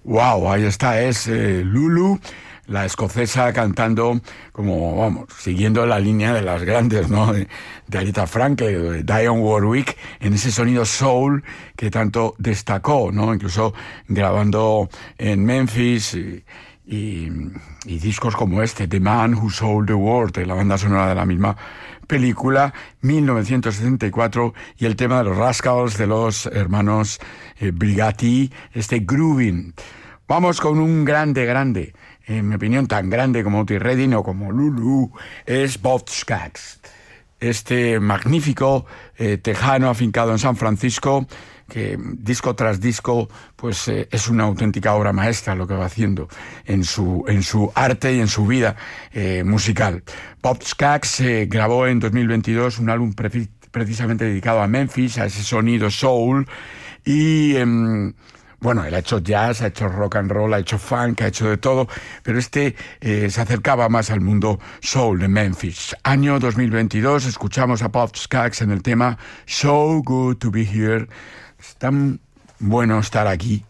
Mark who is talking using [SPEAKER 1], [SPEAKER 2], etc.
[SPEAKER 1] Wow, ahí está, es Lulu, la escocesa cantando como, vamos, siguiendo la línea de las grandes, ¿no? De Aretha Franklin, de Dionne Warwick, en ese sonido soul que tanto destacó, ¿no? Incluso grabando en Memphis y discos como este, The Man Who Sold the World, la banda sonora de la misma película, 1974, y el tema de los Rascals, de los hermanos Brigatti, este Groovin'. Vamos con un grande, en mi opinión tan grande como Otis Redding o como Lulu, es Bob Skaggs. Este magnífico tejano afincado en San Francisco, que disco tras disco pues es una auténtica obra maestra lo que va haciendo en su arte y en su vida musical. Bob Skaggs grabó en 2022 un álbum precisamente dedicado a Memphis, a ese sonido soul, y bueno, él ha hecho jazz, ha hecho rock and roll, ha hecho funk, ha hecho de todo, pero se acercaba más al mundo soul de Memphis. Año 2022, escuchamos a Bob Skaggs en el tema So Good to Be Here. Es tan bueno estar aquí